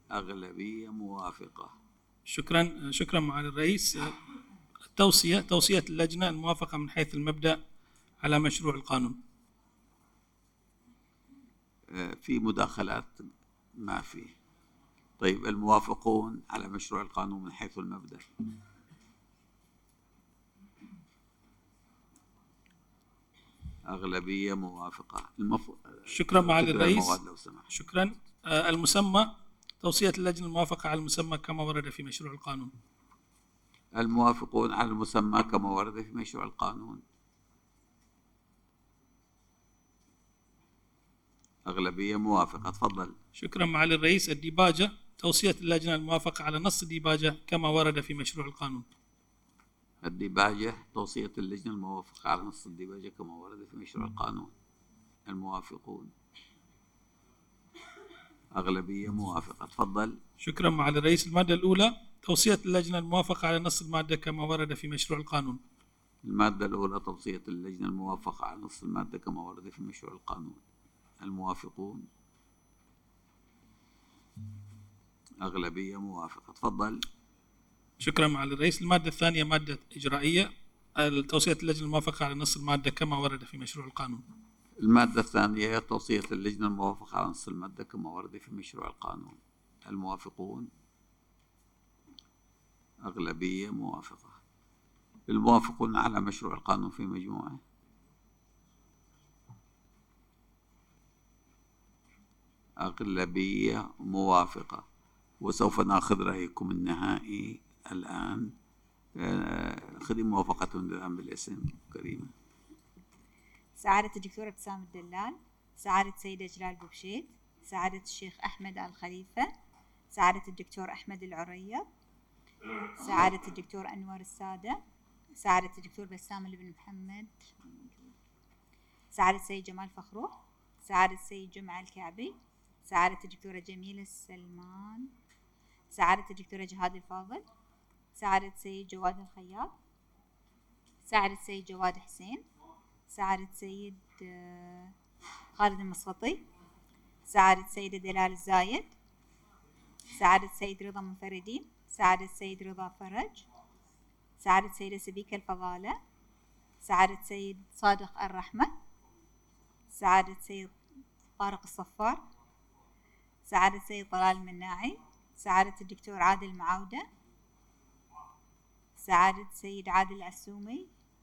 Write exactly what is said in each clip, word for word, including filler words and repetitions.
أغلبية موافقة. شكرا شكرا معالي الرئيس. التوصية توصية اللجنة الموافقة من حيث المبدأ على مشروع القانون. في مداخلات؟ ما في. طيب الموافقون على مشروع القانون من حيث المبدأ؟ أغلبية موافقة. المف... شكرا معالي الرئيس. شكرا. المسمى توصية اللجنة الموافقة على المسمى كما ورد في مشروع القانون. الموافقون على المسمى كما ورد في مشروع القانون. أغلبية موافقة. تفضل. شكرا معالي الرئيس. الديباجة توصية اللجنة الموافقة على نص الديباجة كما ورد في مشروع القانون. الديباجة توصية اللجنة الموافقة على نص الديباجة كما ورد في مشروع القانون. الموافقون. أغلبية موافقة. تفضل. شكرا معالي الرئيس. المادة الأولى توصية اللجنة الموافقة على نص المادة كما ورد في مشروع القانون. المادة الأولى توصية اللجنة الموافقة على نص المادة كما ورد في مشروع القانون. الموافقون. أغلبية موافقة. تفضل. شكرا معالي الرئيس. المادة الثانية مادة إجرائية توصية اللجنة الموافقة على نص المادة كما ورد في مشروع القانون. المادة الثانية توصية اللجنة الموافقة على نص المادة كما ورد في مشروع القانون. الموافقون. أغلبية موافقة. الموافقون على مشروع القانون في مجموعة. أغلبية موافقة. وسوف نأخذ رأيكم النهائي الآن. خذي موافقة الآن بالاسم كريمة. سعادة الدكتور ابتسام الدلال، سعادة سيدة جلال بوبشيت، سعادة الشيخ أحمد آل خليفة، سعادة الدكتور أحمد العريض، سعادة الدكتور أنور السادة، سعادة الدكتور بسام بن محمد، سعادة السيد جمال فخروح، سعادة السيد جمعة الكعبي، سعادة الدكتورة جميلة السلمان، سعادة الدكتورة جهاد الفاضل، سعادة السيد جواد الخياط، سعادة السيد جواد حسين، سعادة السيد خالد المسخطي، سعادة السيدة دلال الزايد، سعادة السيد رضا منفردي، سعادة السيد رضا فرج، سعادة السيدة سبيكة الفضالة، سعادة السيد صادق الرحمة، سعادة السيد طارق الصفار، سعادة السيد طلال المناعي، سعادة الدكتور عادل معاودة، سعادة السيد عادل العسومي،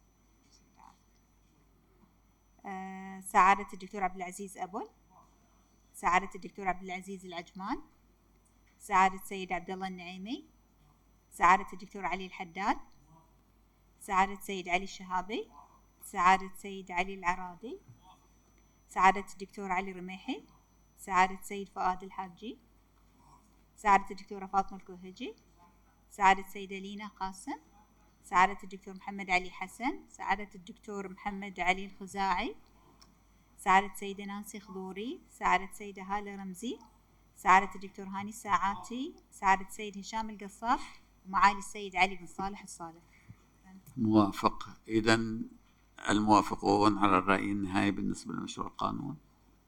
آه، سعادة الدكتور عبد العزيز أبل، سعادة الدكتور عبد العزيز العجمان، سعادة السيد عبد الله النعيمي، سعادة الدكتور علي الحداد، سعادة السيد علي الشهابي، سعادة السيد علي العرادي، سعادة الدكتور علي رميحي، سعادة السيد فؤاد الحاجي، سعادة الدكتورة فاطمة الكوهجي، سعادة السيدة لينا قاسم، سعادة الدكتور محمد علي حسن، سعادة الدكتور محمد علي الخزاعي، سعادة السيدة نانسي خضوري، سعادة السيدة هالة رمزي، سعادة الدكتور هاني الساعاتي، سعادة السيد هشام القصاب، ومعالي السيد علي بن صالح الصالح. موافق. إذن الموافقون على الرأي النهائي بالنسبة لمشروع القانون.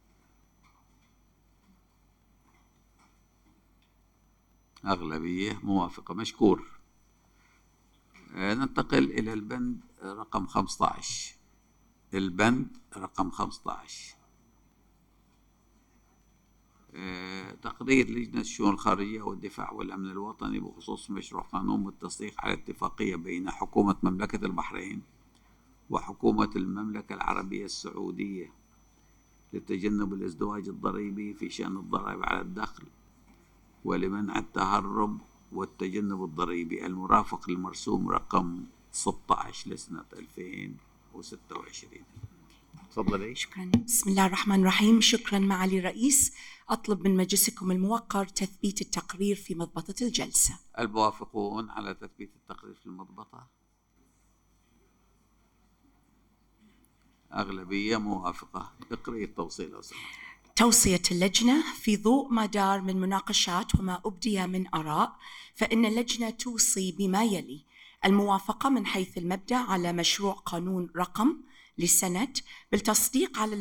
أغلبية موافقة. مشكور. ننتقل إلى البند رقم خمسة عشر. البند رقم خمسة عشر تقرير لجنة الشؤون الخارجية والدفاع والأمن الوطني بخصوص مشروع قانون بالتصديق على اتفاقية بين حكومة مملكة البحرين وحكومة المملكة العربية السعودية لتجنب الازدواج الضريبي في شأن الضرائب على الدخل ولمنع التهرب والتجنب الضريبي المرافق للمرسوم رقم ستة عشر لسنة ألفين وستة وعشرين. تفضلي. شكرا. بسم الله الرحمن الرحيم. شكرا معالي الرئيس. أطلب من مجلسكم الموقر تثبيت التقرير في مضبطة الجلسة. الموافقون على تثبيت التقرير في المضبطة. أغلبية موافقة. اقرأي التوصية لو سمحت. توصية اللجنة في ضوء ما دار من مناقشات وما أبدي من آراء، فإن اللجنة توصي بما يلي: الموافقة من حيث المبدأ على مشروع قانون رقم لسنة بالتصديق على